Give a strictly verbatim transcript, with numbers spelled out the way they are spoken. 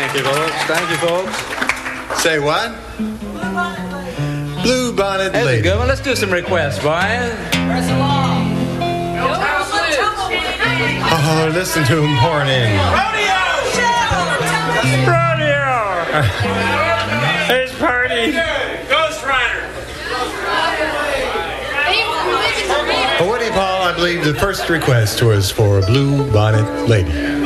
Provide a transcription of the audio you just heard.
Thank you, folks. Thank you, folks. Say what? Blue Bonnet That's Lady. a good one. Let's do some requests, Brian. Press along. Oh, listen to him pouring in. Radio! It's party. Ghost Rider. Well, Woody Paul, I believe the first request was for a Blue Bonnet Lady.